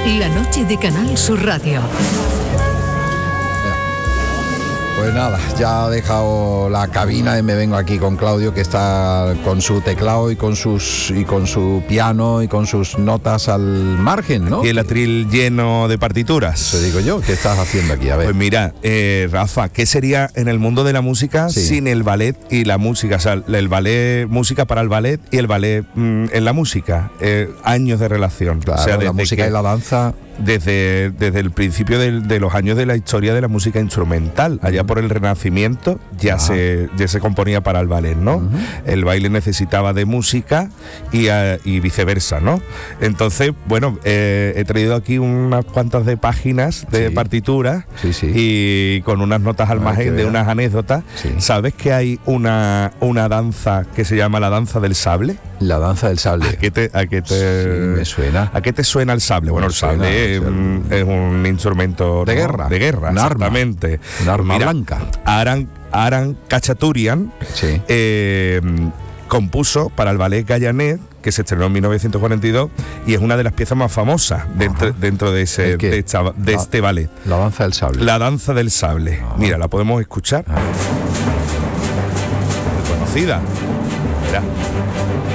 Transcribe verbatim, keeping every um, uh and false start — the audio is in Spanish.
La noche de Canal Sur Radio. Pues nada, ya ha dejado la cabina y me vengo aquí con Claudio, que está con su teclado y con sus y con su piano y con sus notas al margen, ¿no? Y el atril lleno de partituras. Eso digo yo, ¿qué estás haciendo aquí? A ver. Pues mira, eh, Rafa, ¿qué sería en el mundo de la música sí. sin el ballet y la música? O sea, el ballet, música para el ballet y el ballet mmm, en la música. Eh, años de relación. Claro, o sea, la música que, y la danza... Desde, desde el principio de, de los años de la historia de la música instrumental, allá por el Renacimiento ya, se, ya se componía para el ballet, ¿no? Uh-huh. El baile necesitaba de música y, uh, y viceversa, ¿no? Entonces, bueno, eh, he traído aquí unas cuantas de páginas de sí. partituras sí, sí. y con unas notas al margen de unas anécdotas. Sí. ¿Sabes que hay una, una danza que se llama la danza del sable? La danza del sable. ¿A qué te, a qué te, sí, me suena. ¿A qué te suena el sable? Bueno, el sable suena, es, un, es un instrumento de ¿no? guerra. De guerra, un exactamente. Arma. Un arma Mira, blanca. Aran, Aran Khachaturian sí. eh, compuso para el ballet Gallanet, que se estrenó en mil novecientos cuarenta y dos y es una de las piezas más famosas dentro, dentro de, ese, de, esta, de la, este ballet. La danza del sable. La danza del sable. Ah. Mira, la podemos escuchar. Ah. Muy conocida. Mira.